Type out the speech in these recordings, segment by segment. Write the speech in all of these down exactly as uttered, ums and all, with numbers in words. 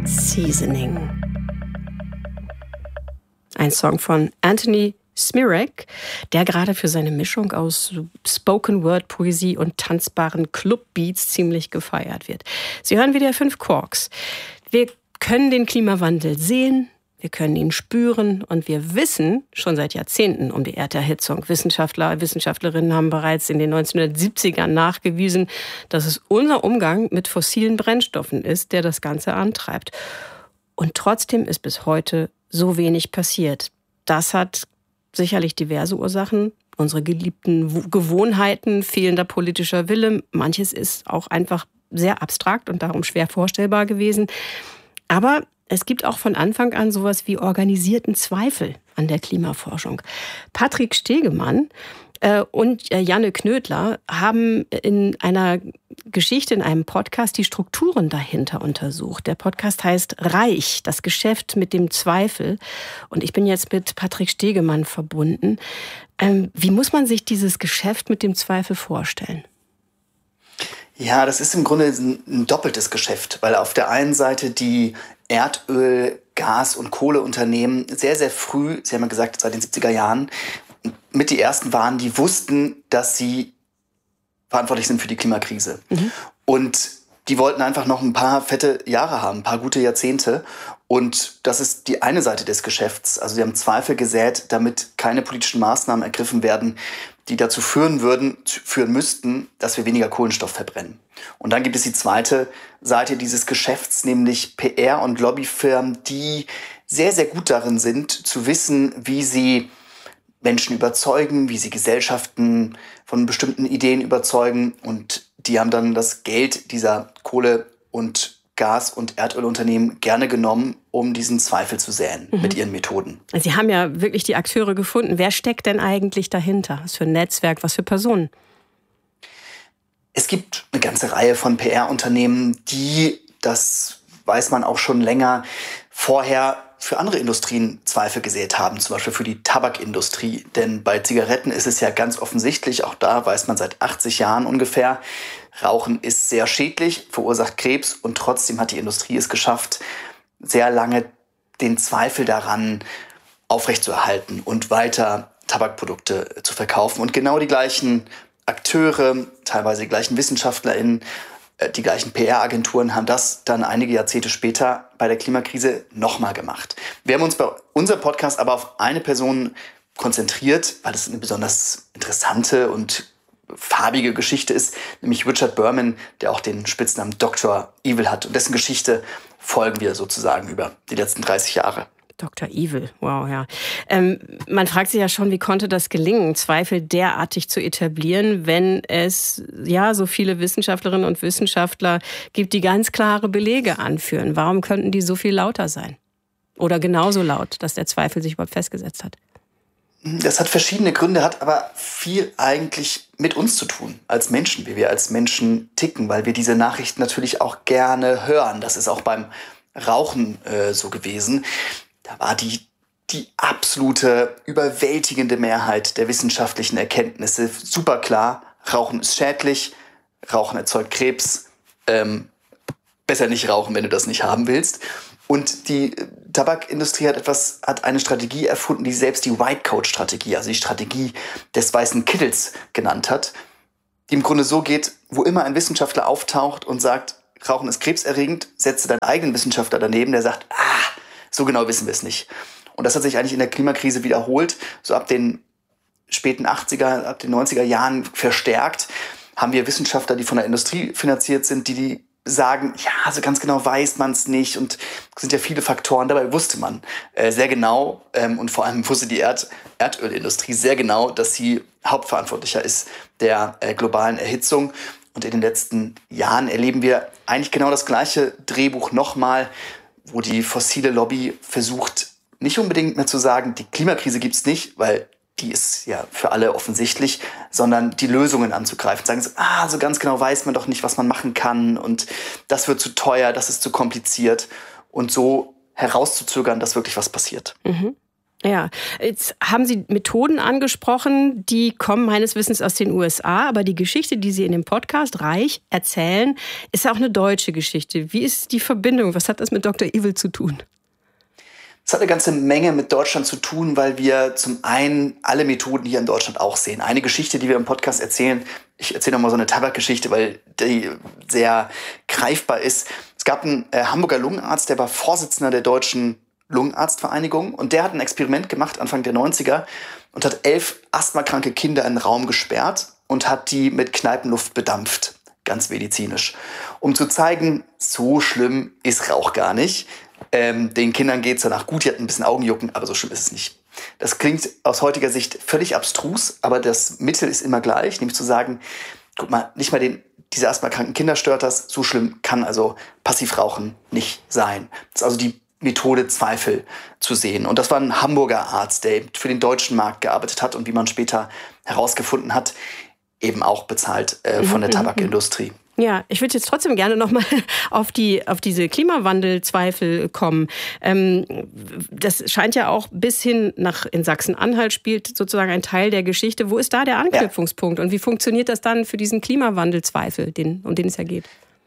Seasoning. Ein Song von Anthony Smirek, der gerade für seine Mischung aus Spoken-Word-Poesie und tanzbaren Club-Beats ziemlich gefeiert wird. Sie hören wieder fünf Quarks. Wir können den Klimawandel sehen, wir können ihn spüren und wir wissen schon seit Jahrzehnten um die Erderhitzung. Wissenschaftler, Wissenschaftlerinnen haben bereits in den neunzehnhundertsiebzigern nachgewiesen, dass es unser Umgang mit fossilen Brennstoffen ist, der das Ganze antreibt. Und trotzdem ist bis heute so wenig passiert. Das hat sicherlich diverse Ursachen. Unsere geliebten Gewohnheiten, fehlender politischer Wille. Manches ist auch einfach sehr abstrakt und darum schwer vorstellbar gewesen. Aber es gibt auch von Anfang an sowas wie organisierten Zweifel an der Klimaforschung. Patrick Stegemann äh, und äh, Janne Knödler haben in einer Geschichte, in einem Podcast, die Strukturen dahinter untersucht. Der Podcast heißt Reich, das Geschäft mit dem Zweifel. Und ich bin jetzt mit Patrick Stegemann verbunden. Ähm, wie muss man sich dieses Geschäft mit dem Zweifel vorstellen? Ja, das ist im Grunde ein, ein doppeltes Geschäft, weil auf der einen Seite die Erdöl-, Gas- und Kohleunternehmen sehr, sehr früh, Sie haben ja gesagt, seit den siebziger Jahren, mit die ersten waren, die wussten, dass sie verantwortlich sind für die Klimakrise. Mhm. Und die wollten einfach noch ein paar fette Jahre haben, ein paar gute Jahrzehnte. Und das ist die eine Seite des Geschäfts. Also sie haben Zweifel gesät, damit keine politischen Maßnahmen ergriffen werden, die dazu führen würden, führen müssten, dass wir weniger Kohlenstoff verbrennen. Und dann gibt es die zweite Seite dieses Geschäfts, nämlich P R- und Lobbyfirmen, die sehr, sehr gut darin sind, zu wissen, wie sie Menschen überzeugen, wie sie Gesellschaften von bestimmten Ideen überzeugen. Und die haben dann das Geld dieser Kohle- und Gas- und Erdölunternehmen gerne genommen, um diesen Zweifel zu säen mhm. mit ihren Methoden. Sie haben ja wirklich die Akteure gefunden. Wer steckt denn eigentlich dahinter? Was für ein Netzwerk, was für Personen? Es gibt eine ganze Reihe von P R-Unternehmen, die, das weiß man auch schon länger, vorher für andere Industrien Zweifel gesät haben, zum Beispiel für die Tabakindustrie. Denn bei Zigaretten ist es ja ganz offensichtlich, auch da weiß man seit achtzig Jahren ungefähr, Rauchen ist sehr schädlich, verursacht Krebs und trotzdem hat die Industrie es geschafft, sehr lange den Zweifel daran aufrechtzuerhalten und weiter Tabakprodukte zu verkaufen. Und genau die gleichen Akteure, teilweise die gleichen WissenschaftlerInnen, die gleichen P R-Agenturen haben das dann einige Jahrzehnte später bei der Klimakrise nochmal gemacht. Wir haben uns bei unserem Podcast aber auf eine Person konzentriert, weil es eine besonders interessante und farbige Geschichte ist, nämlich Richard Berman, der auch den Spitznamen Doktor Evil hat. Und dessen Geschichte folgen wir sozusagen über die letzten dreißig Jahre. Doktor Evil, wow, ja. Ähm, man fragt sich ja schon, wie konnte das gelingen, Zweifel derartig zu etablieren, wenn es ja so viele Wissenschaftlerinnen und Wissenschaftler gibt, die ganz klare Belege anführen. Warum könnten die so viel lauter sein? Oder genauso laut, dass der Zweifel sich überhaupt festgesetzt hat? Das hat verschiedene Gründe, hat aber viel eigentlich mit uns zu tun, als Menschen, wie wir als Menschen ticken, weil wir diese Nachrichten natürlich auch gerne hören. Das ist auch beim Rauchen äh, so gewesen. Da war die, die absolute, überwältigende Mehrheit der wissenschaftlichen Erkenntnisse super klar. Rauchen ist schädlich, Rauchen erzeugt Krebs. Ähm, besser nicht rauchen, wenn du das nicht haben willst. Und die Tabakindustrie hat etwas, hat eine Strategie erfunden, die selbst die White Coat Strategie, also die Strategie des weißen Kittels genannt hat, die im Grunde so geht, wo immer ein Wissenschaftler auftaucht und sagt, Rauchen ist krebserregend, setze deinen eigenen Wissenschaftler daneben, der sagt, ah, so genau wissen wir es nicht. Und das hat sich eigentlich in der Klimakrise wiederholt. So ab den späten achtziger, ab den neunziger Jahren verstärkt haben wir Wissenschaftler, die von der Industrie finanziert sind, die, die sagen, ja, so ganz genau weiß man es nicht. Und es sind ja viele Faktoren. Dabei wusste man äh, sehr genau ähm, und vor allem wusste die Erd- Erdölindustrie sehr genau, dass sie Hauptverantwortlicher ist der äh, globalen Erhitzung. Und in den letzten Jahren erleben wir eigentlich genau das gleiche Drehbuch nochmal, wo die fossile Lobby versucht, nicht unbedingt mehr zu sagen, die Klimakrise gibt's nicht, weil die ist ja für alle offensichtlich, sondern die Lösungen anzugreifen. Sagen sie, ah, so ganz genau weiß man doch nicht, was man machen kann und das wird zu teuer, das ist zu kompliziert und so herauszuzögern, dass wirklich was passiert. Mhm. Ja, jetzt haben Sie Methoden angesprochen, die kommen meines Wissens aus den U S A, aber die Geschichte, die Sie in dem Podcast Reich erzählen, ist auch eine deutsche Geschichte. Wie ist die Verbindung? Was hat das mit Doktor Evil zu tun? Es hat eine ganze Menge mit Deutschland zu tun, weil wir zum einen alle Methoden hier in Deutschland auch sehen. Eine Geschichte, die wir im Podcast erzählen, ich erzähle nochmal so eine Tabakgeschichte, weil die sehr greifbar ist. Es gab einen äh, Hamburger Lungenarzt, der war Vorsitzender der Deutschen Lungenarztvereinigung und der hat ein Experiment gemacht Anfang der neunziger und hat elf asthmakranke Kinder in den Raum gesperrt und hat die mit Kneipenluft bedampft, ganz medizinisch, um zu zeigen, so schlimm ist Rauch gar nicht. Ähm, den Kindern geht es danach gut, die hatten ein bisschen Augenjucken, aber so schlimm ist es nicht. Das klingt aus heutiger Sicht völlig abstrus, aber das Mittel ist immer gleich, nämlich zu sagen, guck mal, nicht mal den, diese asthmakranken Kinder stört das, so schlimm kann also Passivrauchen nicht sein. Das ist also die Methode Zweifel zu sehen. Und das war ein Hamburger Arzt, der für den deutschen Markt gearbeitet hat und wie man später herausgefunden hat, eben auch bezahlt äh, von der Tabakindustrie. Ja, ich würde jetzt trotzdem gerne nochmal auf die, auf diese Klimawandelzweifel kommen. Ähm, das scheint ja auch bis hin nach in Sachsen-Anhalt spielt sozusagen ein Teil der Geschichte. Wo ist da der Anknüpfungspunkt? Ja. Und wie funktioniert das dann für diesen Klimawandelzweifel, den, um den es ja geht?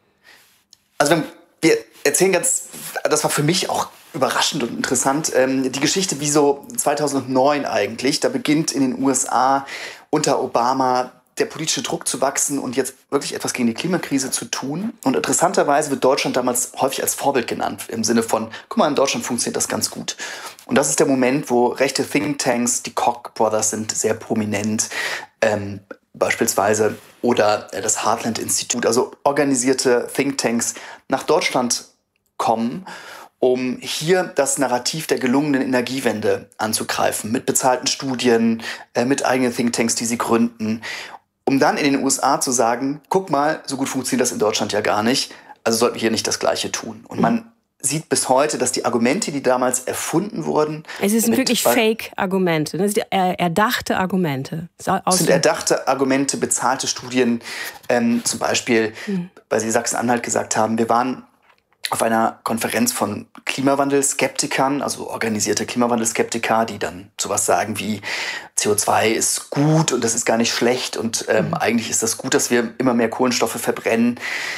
Also wir erzählen ganz, das war für mich auch überraschend und interessant, ähm, die Geschichte wie so zweitausendneun eigentlich. Da beginnt in den U S A unter Obama der politische Druck zu wachsen und jetzt wirklich etwas gegen die Klimakrise zu tun. Und interessanterweise wird Deutschland damals häufig als Vorbild genannt, im Sinne von, guck mal, in Deutschland funktioniert das ganz gut. Und das ist der Moment, wo rechte Thinktanks, die Koch Brothers sind sehr prominent, ähm, beispielsweise, oder das Heartland-Institut, also organisierte Thinktanks nach Deutschland kommen, um hier das Narrativ der gelungenen Energiewende anzugreifen, mit bezahlten Studien, äh, mit eigenen Thinktanks, die sie gründen, um dann in den U S A zu sagen, guck mal, so gut funktioniert das in Deutschland ja gar nicht, also sollten wir hier nicht das Gleiche tun. Und man sieht bis heute, dass die Argumente, die damals erfunden wurden... Es sind wirklich Fake-Argumente, das sind erdachte Argumente. Es sind erdachte Argumente, bezahlte Studien, ähm, zum Beispiel, hm. weil Sie Sachsen-Anhalt gesagt haben, wir waren auf einer Konferenz von Klimawandelskeptikern, also organisierte Klimawandelskeptiker, die dann sowas sagen wie C O zwei ist gut und das ist gar nicht schlecht und ähm, mhm. eigentlich ist das gut, dass wir immer mehr Kohlenstoffe verbrennen.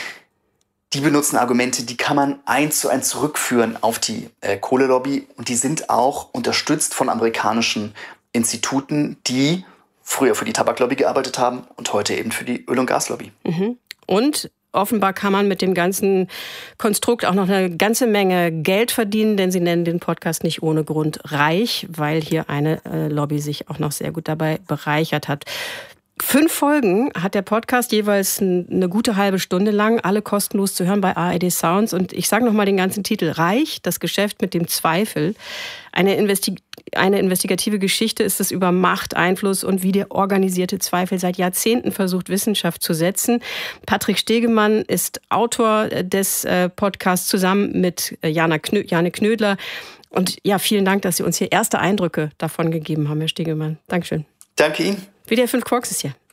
Die benutzen Argumente, die kann man eins zu eins zurückführen auf die äh, Kohlelobby und die sind auch unterstützt von amerikanischen Instituten, die früher für die Tabaklobby gearbeitet haben und heute eben für die Öl- und Gaslobby. Mhm. Und offenbar kann man mit dem ganzen Konstrukt auch noch eine ganze Menge Geld verdienen, denn Sie nennen den Podcast nicht ohne Grund Reich, weil hier eine äh, Lobby sich auch noch sehr gut dabei bereichert hat. Fünf Folgen hat der Podcast, jeweils eine gute halbe Stunde lang, alle kostenlos zu hören bei A R D Sounds. Und ich sage nochmal den ganzen Titel: Reich, das Geschäft mit dem Zweifel. Eine, Investi- eine investigative Geschichte ist es über Macht, Einfluss und wie der organisierte Zweifel seit Jahrzehnten versucht, Wissenschaft zu setzen. Patrick Stegemann ist Autor des Podcasts zusammen mit Jana Knö- Jane Knödler. Und ja, vielen Dank, dass Sie uns hier erste Eindrücke davon gegeben haben, Herr Stegemann. Dankeschön. Danke Ihnen. W D R fünf Quarks ist hier.